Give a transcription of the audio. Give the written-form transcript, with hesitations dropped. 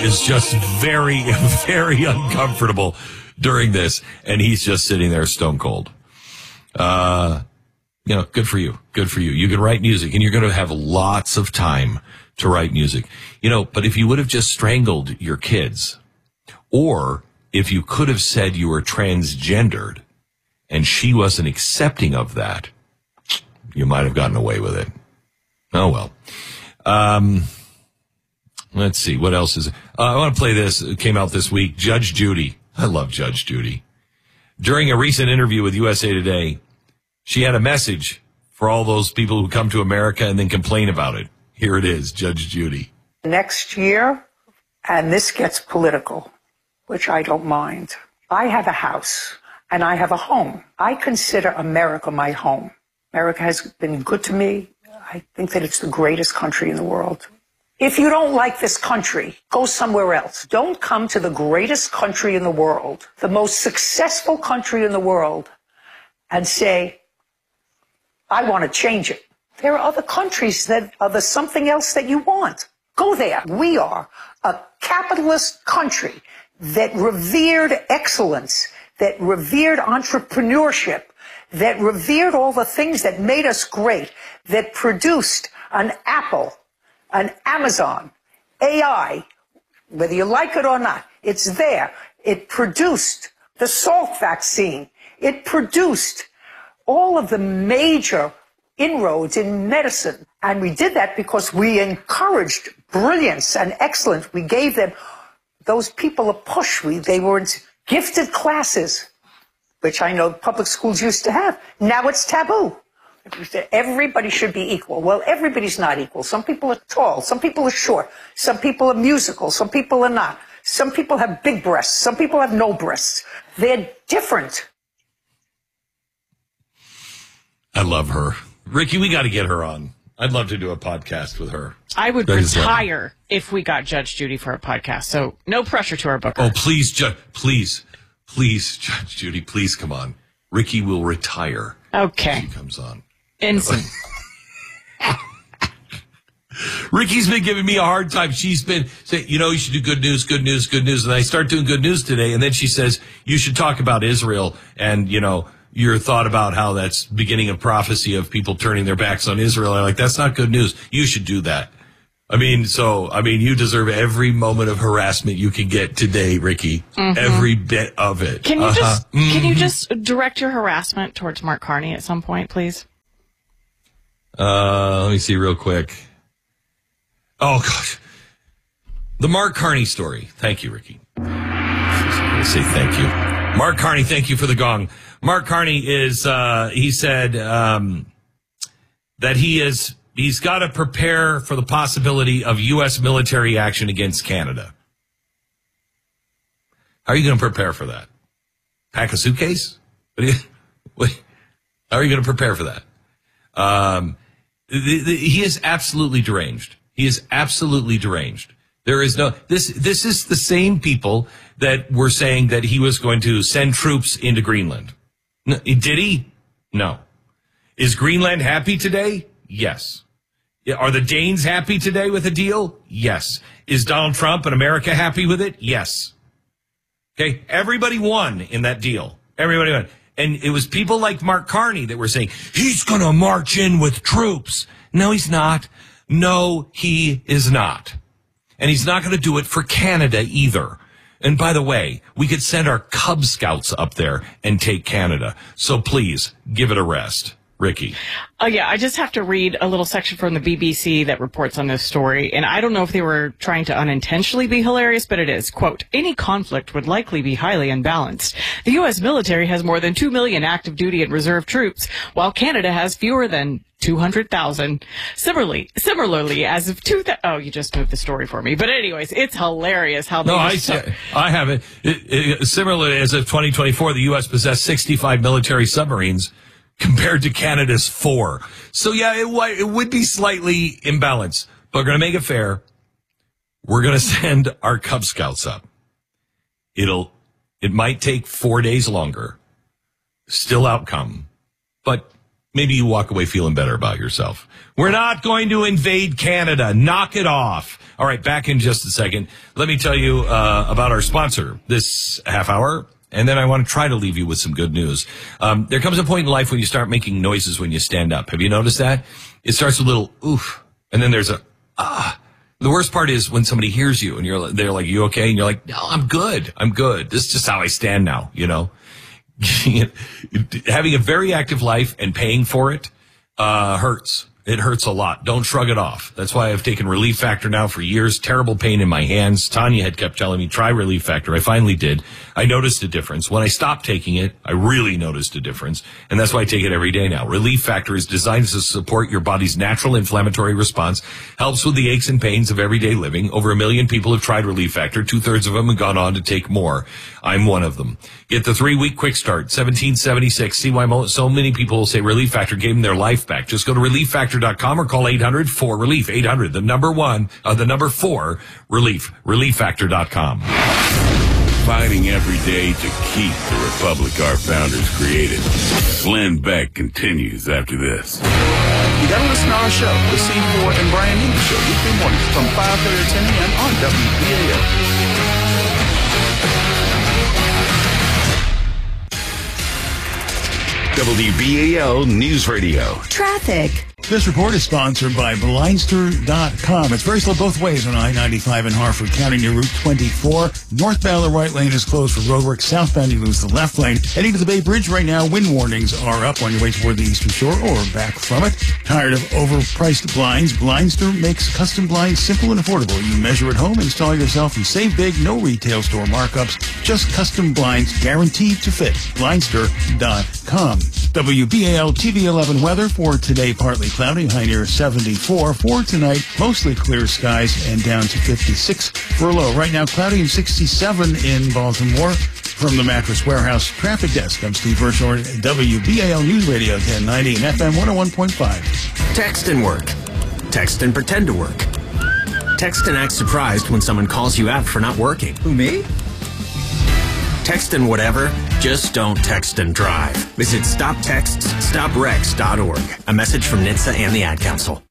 is just very, very uncomfortable during this, and he's just sitting there stone cold. Good for you. Good for you. You can write music, and you're going to have lots of time to write music. But if you would have just strangled your kids, or if you could have said you were transgendered, and she wasn't accepting of that, you might have gotten away with it. Oh, well. Let's see. What else is... I want to play this. It came out this week. Judge Judy. I love Judge Judy. During a recent interview with USA Today, she had a message for all those people who come to America and then complain about it. Here it is, Judge Judy. Next year, and this gets political, which I don't mind. I have a house, and I have a home. I consider America my home. America has been good to me. I think that it's the greatest country in the world. If you don't like this country, go somewhere else. Don't come to the greatest country in the world, the most successful country in the world, and say, I want to change it. There are other countries that are the something else that you want. Go there. We are a capitalist country that revered excellence, that revered entrepreneurship, that revered all the things that made us great, that produced an Apple, an Amazon, AI, whether you like it or not, it's there. It produced the Salk vaccine. It produced all of the major inroads in medicine. And we did that because we encouraged brilliance and excellence. We gave those people a push. They were in gifted classes, which I know public schools used to have. Now it's taboo. Everybody should be equal. Well, everybody's not equal. Some people are tall. Some people are short. Some people are musical. Some people are not. Some people have big breasts. Some people have no breasts. They're different. I love her. Ricky, we got to get her on. I'd love to do a podcast with her. I would retire if we got Judge Judy for a podcast. So no pressure to our booker. Oh, please, Judge Judy, please come on. Ricky will retire. Okay. She comes on. Instant. Ricky's been giving me a hard time. She's been saying, you should do good news, good news, good news. And I start doing good news today. And then she says, you should talk about Israel and, your thought about how that's beginning of prophecy of people turning their backs on Israel. I'm like, that's not good news. You should do that. You deserve every moment of harassment you can get today, Ricky. Mm-hmm. Every bit of it. Can you just direct your harassment towards Mark Carney at some point, please? Let me see real quick. Oh, gosh. The Mark Carney story. Thank you, Ricky. I say thank you. Mark Carney, thank you for the gong. Mark Carney is, he said that he's got to prepare for the possibility of U.S. military action against Canada. How are you going to prepare for that? Pack a suitcase? How are you going to prepare for that? He is absolutely deranged. He is absolutely deranged. There is no, this is the same people that were saying that he was going to send troops into Greenland. No, did he? No. Is Greenland happy today? Yes. Are the Danes happy today with the deal? Yes. Is Donald Trump and America happy with it? Yes. Okay. Everybody won in that deal. Everybody won. And it was people like Mark Carney that were saying, he's going to march in with troops. No, he's not. No, he is not. And he's not going to do it for Canada either. And by the way, we could send our Cub Scouts up there and take Canada. So please, give it a rest. Ricky. Yeah, I just have to read a little section from the BBC that reports on this story. And I don't know if they were trying to unintentionally be hilarious, but it is. Quote, any conflict would likely be highly unbalanced. The U.S. military has more than 2 million active duty and reserve troops, while Canada has fewer than 200,000. Similarly, as of you just moved the story for me. But anyways, it's hilarious how they... No, I have it. Similarly, as of 2024, the U.S. possessed 65 military submarines compared to Canada's 4. So, yeah, it would be slightly imbalanced. But we're going to make it fair. We're going to send our Cub Scouts up. It might take 4 days longer. Still outcome. But maybe you walk away feeling better about yourself. We're not going to invade Canada. Knock it off. All right, back in just a second. Let me tell you about our sponsor this half hour, and then I want to try to leave you with some good news. There comes a point in life when you start making noises when you stand up. Have you noticed that? It starts with a little oof, and then there's a ah. The worst part is when somebody hears you and they're like, "You okay?" And you're like, "No, I'm good. I'm good. This is just how I stand now." You know, having a very active life and paying for it hurts. It hurts a lot. Don't shrug it off. That's why I've taken Relief Factor now for years. Terrible pain in my hands. Tanya had kept telling me, try Relief Factor. I finally did. I noticed a difference. When I stopped taking it, I really noticed a difference. And that's why I take it every day now. Relief Factor is designed to support your body's natural inflammatory response, helps with the aches and pains of everyday living. Over 1 million people have tried Relief Factor. 2/3 of them have gone on to take more. I'm one of them. Get the 3-week quick start, $17.76. See why so many people will say Relief Factor gave them their life back. Just go to ReliefFactor.com or call 800-4-RELIEF. 800, the number 4, RELIEF. ReliefFactor.com. Fighting every day to keep the republic our founders created. Glenn Beck continues after this. You gotta listen to our show, the Steve Ford and Brian Newman Show, weekday mornings from 5:30 to 10 a.m. on WBAL. WBAL News Radio. Traffic. This report is sponsored by Blindster.com. It's very slow both ways on I-95 in Harford County near Route 24. Northbound, the right lane is closed for roadwork. Southbound, you lose the left lane. Heading to the Bay Bridge right now, wind warnings are up on your way toward the Eastern Shore or back from it. Tired of overpriced blinds? Blindster makes custom blinds simple and affordable. You measure at home, install yourself, and save big. No retail store markups. Just custom blinds guaranteed to fit. Blindster.com. WBAL TV 11 weather for today, partly cloudy, high near 74. For tonight, mostly clear skies and down to 56 for a low. Right now, cloudy and 67 in Baltimore. From the Mattress Warehouse Traffic Desk, I'm Steve Hirschhorn, WBAL News Radio 1090 and FM 101.5. Text and work. Text and pretend to work. Text and act surprised when someone calls you out for not working. Who, me? Text and whatever, just don't text and drive. Visit StopTextsStopWrecks.org. A message from NHTSA and the Ad Council.